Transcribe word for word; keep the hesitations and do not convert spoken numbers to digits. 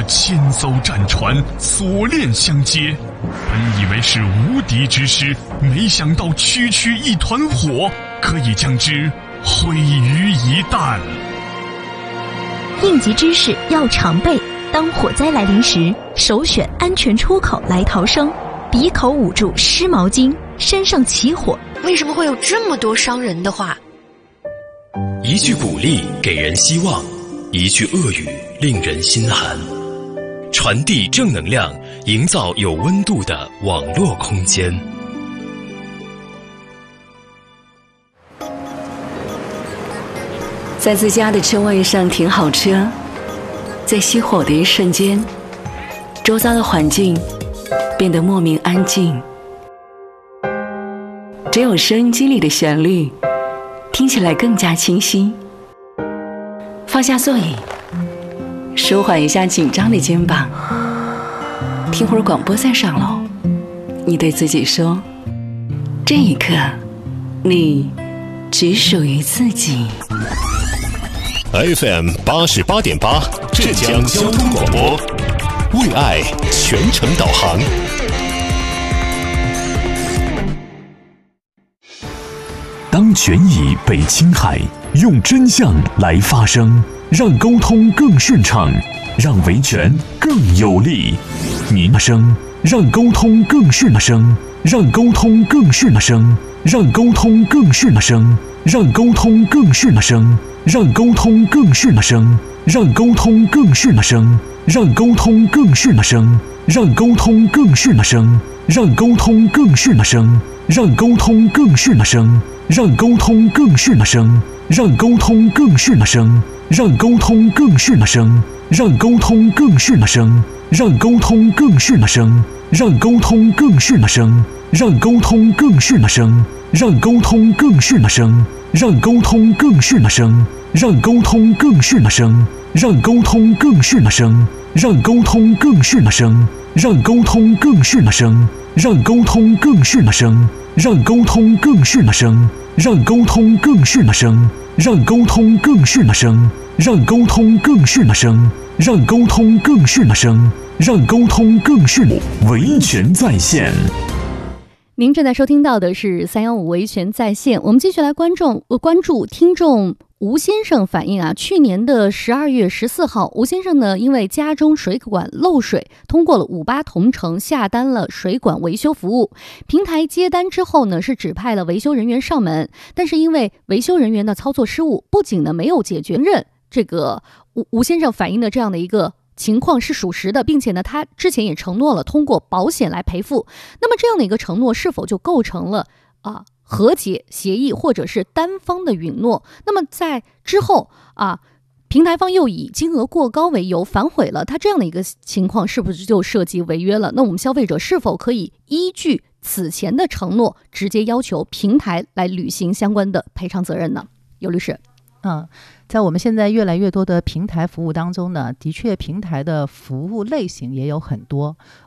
和千艘战船锁链相接，本以为是无敌之师，没想到区区一团火可以将之毁于一旦。 应急知识要常备，当火灾来临时，首选安全出口来逃生。鼻口捂住湿毛巾，身上起火。 为什么会有这么多伤人的话？ 一句鼓励给人希望，一句恶语令人心寒。传递正能量，营造有温度的网络空间。 在自家的车位上停好车，在熄火的一瞬间，周遭的环境变得莫名安静，只有收音机里的旋律听起来更加清晰。放下座椅，舒缓一下紧张的肩膀，听会儿广播再上楼。你对自己说，这一刻你只属于自己。 F M 八十八点八，浙江交通广播，为爱全程导航。 当权益被侵害，用真相来发声，让沟通更顺畅，让维权更有力。您的声，让沟通更顺声，让沟通更顺声，让沟通更顺声，让沟通更顺声。 让沟通更顺声，让沟通更顺声，让沟通更顺声，让沟通更顺声，让沟通更顺声，让沟通更顺声，让沟通更顺声，让沟通更顺声，让沟通更顺声，让沟通更顺声，让沟通更顺声，让沟通更顺声，让沟通更顺声，让沟通更顺声，让沟通更顺声。 让沟通更顺声，让沟通更顺声，让沟通更顺声，让沟通更顺声，让沟通更顺声，让沟通更顺声，让沟通更顺声，让沟通更顺声，让沟通更顺声，让沟通更顺声，让沟通更顺。维权在线。 您正在收听到的是三幺五维权在线，我们继续来关注关注听众吴先生反映啊，去年的十二月十四号，吴先生呢因为家中水管漏水，通过了五八同城下单了水管维修服务。平台接单之后呢，是指派了维修人员上门，但是因为维修人员的操作失误，不仅呢没有解决任这个吴吴先生反映的这样的一个 情况是属实的，并且呢，他之前也承诺了通过保险来赔付。那么这样的一个承诺是否就构成了啊和解协议或者是单方的允诺？那么在之后啊，平台方又以金额过高为由反悔了，他这样的一个情况是不是就涉及违约了？那我们消费者是否可以依据此前的承诺，直接要求平台来履行相关的赔偿责任呢？尤律师。 嗯，在我们现在越来越多的平台服务当中呢，的确平台的服务类型也有很多。